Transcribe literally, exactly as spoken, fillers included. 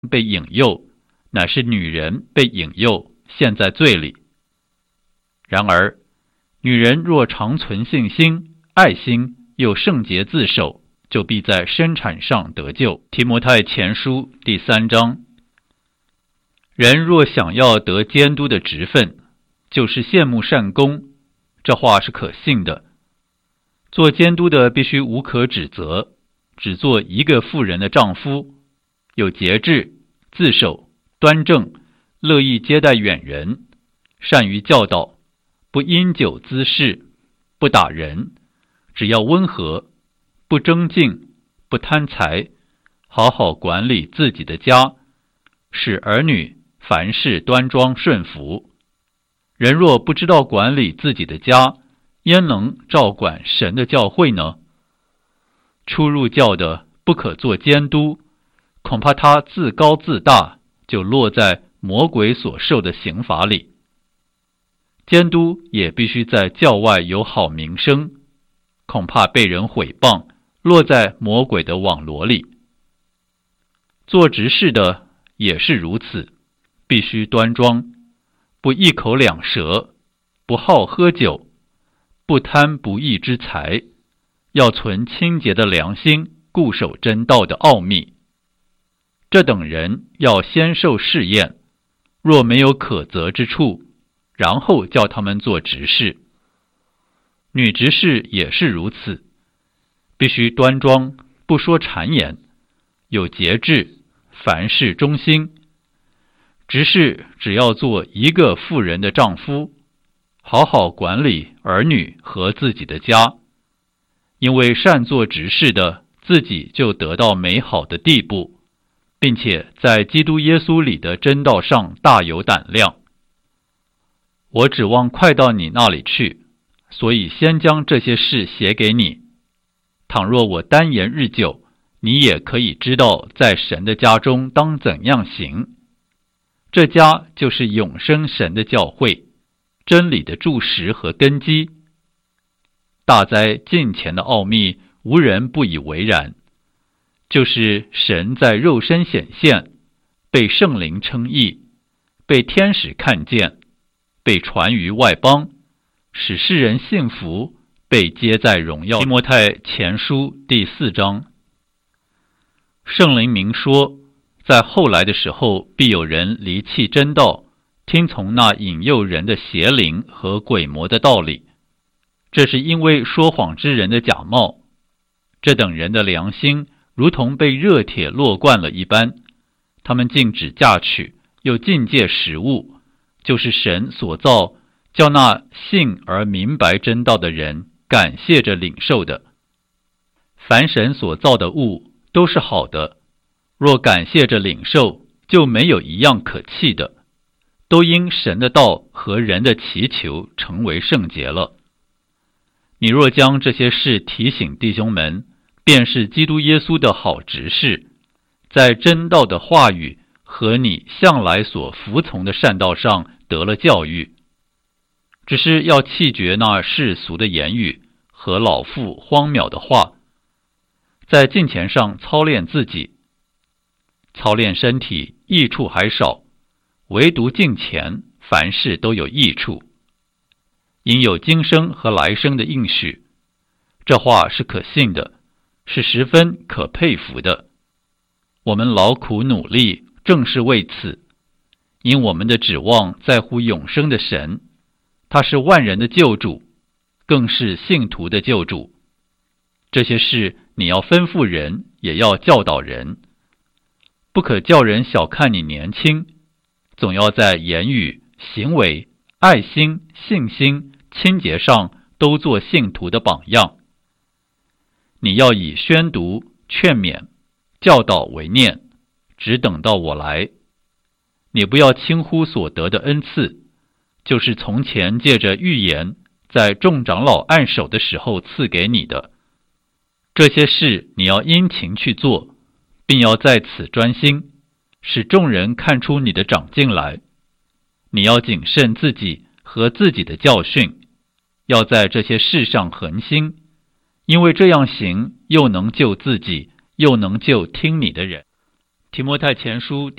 被引诱，乃是女人被引诱，陷在罪里。然而，女人若常存信心、爱心，又圣洁自守，就必在生产上得救。提摩太前书第三章。人若想要得监督的职分，就是羡慕善功，这话是可信的。做监督的必须无可指责，只做一个妇人的丈夫，有节制、自守、端正，乐意接待远人，善于教导，不因酒滋事，不打人，只要温和，不争竞，不贪财，好好管理自己的家，使儿女凡事端庄顺服。人若不知道管理自己的家，焉能照管神的教会呢？初入教的不可做监督，恐怕他自高自大，就落在魔鬼所受的刑罚里。监督也必须在教外有好名声，恐怕被人毁谤，落在魔鬼的网罗里。做执事的也是如此，必须端庄，不一口两舌，不好喝酒，不贪不义之财，要存清洁的良心，固守真道的奥秘。这等人要先受试验，若没有可责之处，然后叫他们做执事。女执事也是如此，必须端庄，不说谗言，有节制，凡事忠心。执事只要做一个妇人的丈夫，好好管理儿女和自己的家，因为善做执事的自己就得到美好的地步，并且在基督耶稣里的真道上大有胆量。我指望快到你那里去，所以先将这些事写给你。倘若我单言日久，你也可以知道在神的家中当怎样行。这家就是永生神的教会，真理的柱石和根基。大哉近前的奥秘，无人不以为然，就是神在肉身显现，被圣灵称义，被天使看见，被传于外邦，使世人信服，被接在荣耀。提摩太前书第四章。圣灵明说，在后来的时候，必有人离弃真道，听从那引诱人的邪灵和鬼魔的道理。这是因为说谎之人的假冒，这等人的良心如同被热铁烙惯了一般，他们禁止嫁娶，又禁戒食物，就是神所造，叫那信而明白真道的人感谢着领受的。凡神所造的物都是好的，若感谢着领受，就没有一样可弃的，都因神的道和人的祈求成为圣洁了。你若将这些事提醒弟兄们，便是基督耶稣的好执事，在真道的话语和你向来所服从的善道上得了教育。只是要弃绝那世俗的言语和老妇荒渺的话，在敬虔上操练自己。操练身体益处还少，唯独敬虔凡事都有益处，因有今生和来生的应许。这话是可信的，是十分可佩服的。我们劳苦努力，正是为此，因我们的指望在乎永生的神，他是万人的救主，更是信徒的救主。这些事你要吩咐人，也要教导人。不可叫人小看你年轻，总要在言语、行为、爱心、信心、清洁上都做信徒的榜样。你要以宣读、劝勉、教导为念，只等到我来。你不要轻忽所得的恩赐，就是从前借着预言在众长老按手的时候赐给你的。这些事你要殷勤去做，并要在此专心，使众人看出你的长进来。你要谨慎自己和自己的教训，要在这些事上恒心，因为这样行又能救自己，又能救听你的人。 提摩太前书